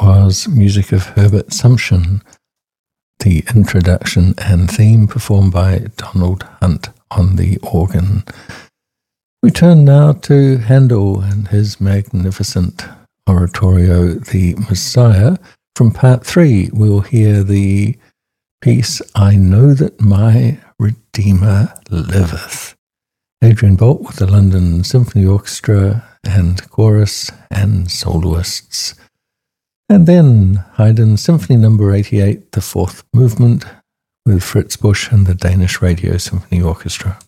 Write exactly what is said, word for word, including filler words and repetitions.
was music of Herbert Sumption, the introduction and theme performed by Donald Hunt on the organ. We turn now to Handel and his magnificent oratorio, The Messiah. From part three, we'll hear the piece, I Know That My Redeemer Liveth. Adrian Bolt with the London Symphony Orchestra and chorus and soloists. And then Haydn Symphony Number eighty-eight, the fourth movement, with Fritz Busch and the Danish Radio Symphony Orchestra.